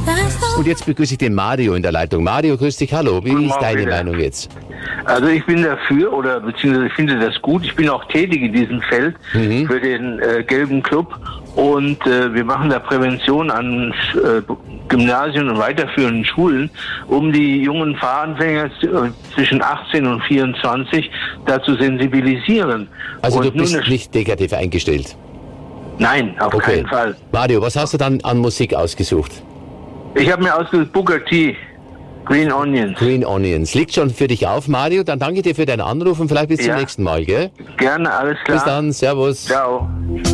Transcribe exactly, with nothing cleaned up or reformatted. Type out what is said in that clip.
Und jetzt begrüße ich den Mario in der Leitung. Mario, grüß dich, hallo. Wie Guten ist Morgen, deine bitte. Meinung jetzt? Also ich bin dafür, oder beziehungsweise ich finde das gut. Ich bin auch tätig in diesem Feld Mhm. für den äh, Gelben Club und äh, wir machen da Prävention an äh, Gymnasien und weiterführenden Schulen, um die jungen Fahranfänger äh, zwischen achtzehn und vierundzwanzig dazu sensibilisieren. Also und du bist nun eine- nicht negativ eingestellt. Nein, auf Okay. keinen Fall. Mario, was hast du dann an Musik ausgesucht? Ich habe mir ausgesucht Booker T, Green Onions. Green Onions. Liegt schon für dich auf, Mario. Dann danke dir für deinen Anruf und vielleicht bis Ja. zum nächsten Mal, gell? Gerne, alles klar. Bis dann, servus. Ciao.